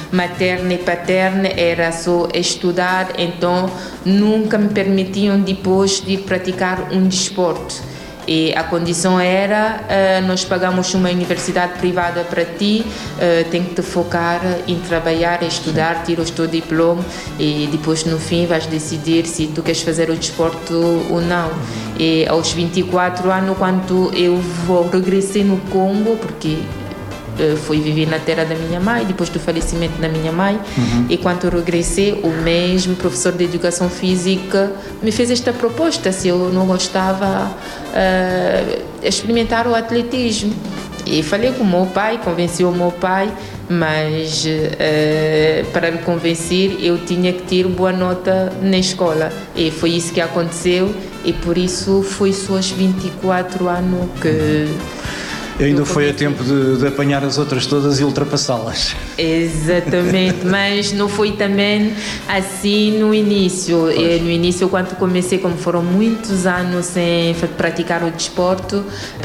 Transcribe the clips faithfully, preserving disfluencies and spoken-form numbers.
materna e paterna era só estudar, então nunca me permitiam depois de praticar um desporto. E a condição era, uh, nós pagamos uma universidade privada para ti, uh, tem que te focar em trabalhar, estudar, tirar o teu diploma e depois no fim vais decidir se tu queres fazer o desporto ou não. E aos vinte e quatro anos, quando eu vou regressei no Congo, porque fui viver na terra da minha mãe, depois do falecimento da minha mãe, uhum. E quando eu regressei, o mesmo professor de educação física me fez esta proposta, se eu não gostava uh, experimentar o atletismo. E falei com o meu pai, convenci o meu pai, mas uh, para me convencer eu tinha que ter boa nota na escola. E foi isso que aconteceu e por isso foi só aos vinte e quatro anos que... E ainda foi a tempo de, de apanhar as outras todas e ultrapassá-las. Exatamente, mas não foi também assim no início. E no início, quando comecei, como foram muitos anos sem praticar o desporto,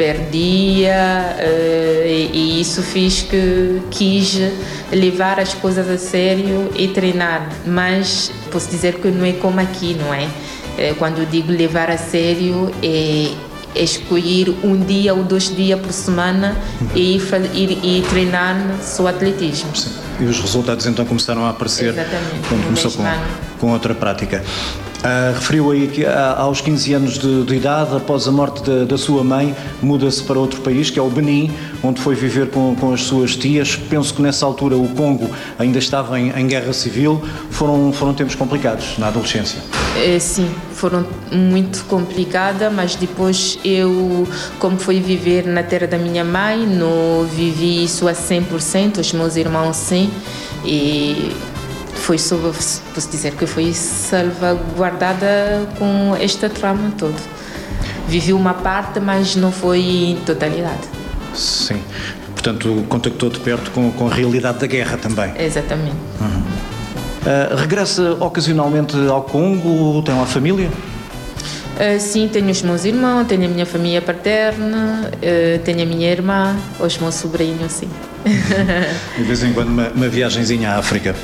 perdia, e, e isso fez que quis levar as coisas a sério e treinar. Mas posso dizer que não é como aqui, não é? Quando eu digo levar a sério, é escolher um dia ou dois dias por semana e ir, ir treinar só atletismo. Sim. E os resultados então começaram a aparecer. Exatamente. Quando começou com, com outra prática. Uh, referiu aí que uh, aos quinze anos de, de idade, após a morte da, da sua mãe, muda-se para outro país, que é o Benin, onde foi viver com, com as suas tias. Penso que nessa altura o Congo ainda estava em, em guerra civil. Foram, foram tempos complicados na adolescência. É, sim, foram muito complicadas, mas depois eu, como fui viver na terra da minha mãe, não vivi isso a cem por cento, os meus irmãos sim, e foi, posso dizer que foi salvaguardada com esta trama toda. Vivi uma parte, mas não foi em totalidade. Sim, portanto contactou de perto com, com a realidade da guerra também. Exatamente. Uhum. Uh, regressa ocasionalmente ao Congo, tem lá família? Uh, sim, tenho os meus irmãos, tenho a minha família paterna, uh, tenho a minha irmã, os meus sobrinhos, sim. De vez em quando uma, uma viagenzinha à África.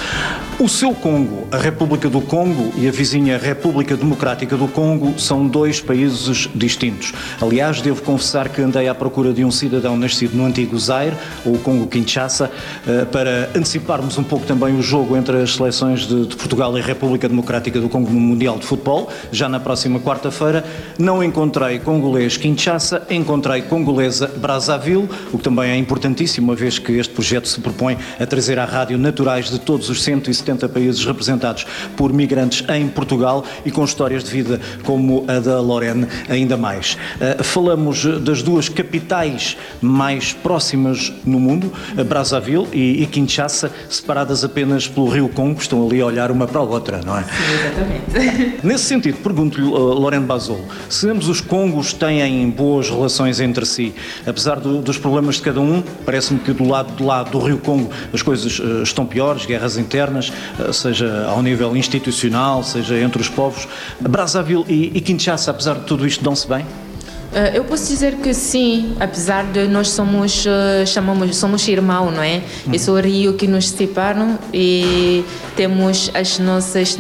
O seu Congo, a República do Congo e a vizinha República Democrática do Congo são dois países distintos. Aliás, devo confessar que andei à procura de um cidadão nascido no antigo Zaire, ou Congo-Kinshasa, para anteciparmos um pouco também o jogo entre as seleções de, de Portugal e a República Democrática do Congo no Mundial de Futebol, já na próxima quarta-feira. Não encontrei congolês Kinshasa, encontrei congolesa Brazzaville, o que também é importantíssimo, uma vez que este projeto se propõe a trazer à rádio naturais de todos os cento e setenta países representados por migrantes em Portugal e com histórias de vida como a da Lorene ainda mais. Uh, falamos das duas capitais mais próximas no mundo, Brazzaville e, e Kinshasa, separadas apenas pelo rio Congo, estão ali a olhar uma para a outra, não é? Sim, exatamente. Nesse sentido, pergunto-lhe, uh, Lorene Bazolo, se ambos os Congos têm boas relações entre si, apesar do, dos problemas de cada um, parece-me que do lado, do lado do rio Congo as coisas uh, estão piores, guerras internas, seja ao nível institucional, seja entre os povos. Brazzaville e, e Kinshasa, apesar de tudo isto, dão-se bem? Eu posso dizer que sim, apesar de nós somos, chamamos, somos irmãos, não é? Hum. É só o rio que nos separam e temos as nossas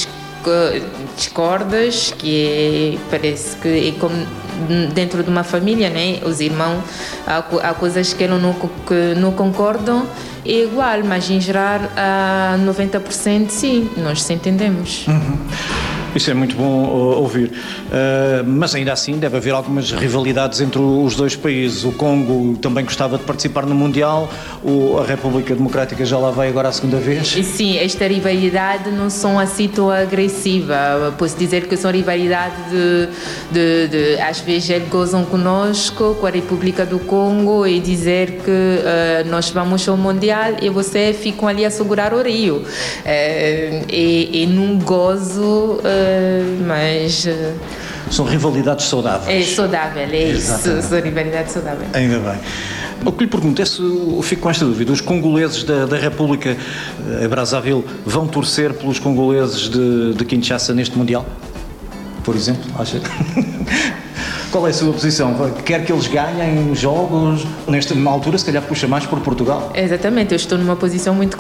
discordas, que é, parece que é como dentro de uma família, né? Os irmãos, há, há coisas que não, que não concordam, é igual, mas em geral a noventa por cento sim, nós se entendemos. Uhum. Isso é muito bom ouvir, uh, mas ainda assim deve haver algumas rivalidades entre os dois países. O Congo também gostava de participar no Mundial, o, a República Democrática já lá vai agora a segunda vez. E sim, esta rivalidade não são assim tão agressiva. Posso dizer que são rivalidade de, de, de às vezes eles gozam conosco, com a República do Congo, e dizer que uh, nós vamos ao Mundial e você ficam ali a segurar o Rio. Uh, e, e num gozo... Uh, mas... Uh, são rivalidades saudáveis. É saudável, é Exatamente. Isso, são rivalidades saudáveis. Ainda bem. O que lhe pergunto é se, eu fico com esta dúvida, os congoleses da, da República, a Brazzaville, vão torcer pelos congoleses de, de Kinshasa neste Mundial? Por exemplo, acha? Qual é a sua posição? Quer que eles ganhem jogos? Nesta altura, se calhar puxa mais por Portugal? Exatamente, eu estou numa posição muito